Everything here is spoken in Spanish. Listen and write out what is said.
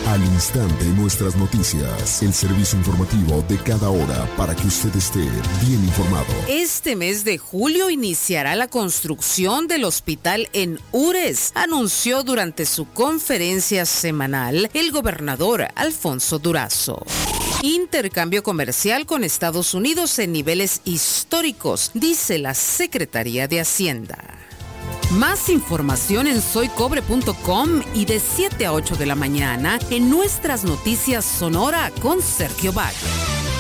Al instante nuestras noticias, el servicio informativo de cada hora para que usted esté bien informado. Este mes de julio iniciará la construcción del hospital en Ures, anunció durante su conferencia semanal el gobernador Alfonso Durazo. Intercambio comercial con Estados Unidos en niveles históricos, dice la Secretaría de Hacienda. Más información en soycobre.com y de 7 a 8 de la mañana en nuestras noticias Sonora con Sergio Valle.